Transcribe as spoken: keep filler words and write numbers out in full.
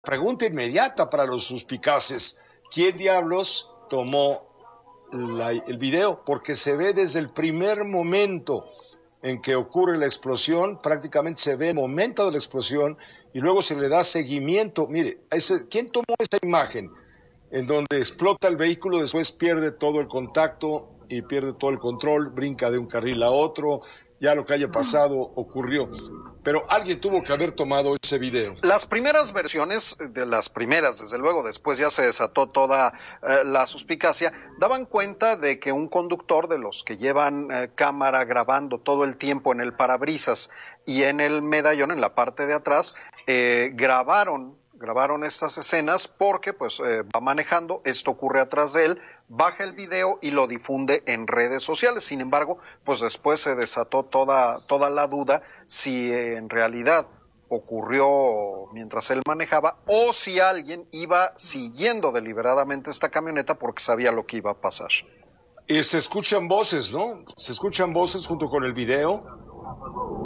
pregunta inmediata para los suspicaces: ¿quién diablos tomó la, el video? Porque se ve desde el primer momento en que ocurre la explosión, prácticamente se ve el momento de la explosión y luego se le da seguimiento. Mire, ese, ¿quién tomó esa imagen en donde explota el vehículo, después pierde todo el contacto y pierde todo el control, brinca de un carril a otro? Ya lo que haya pasado ocurrió, pero alguien tuvo que haber tomado ese video. Las primeras versiones, de las primeras, desde luego, después ya se desató toda eh, la suspicacia, daban cuenta de que un conductor de los que llevan eh, cámara grabando todo el tiempo en el parabrisas y en el medallón, en la parte de atrás, eh, grabaron, grabaron estas escenas porque pues eh, va manejando, esto ocurre atrás de él, baja el video y lo difunde en redes sociales. Sin embargo, pues después se desató toda, toda la duda si en realidad ocurrió mientras él manejaba o si alguien iba siguiendo deliberadamente esta camioneta porque sabía lo que iba a pasar. Y se escuchan voces, ¿no? Se escuchan voces junto con el video.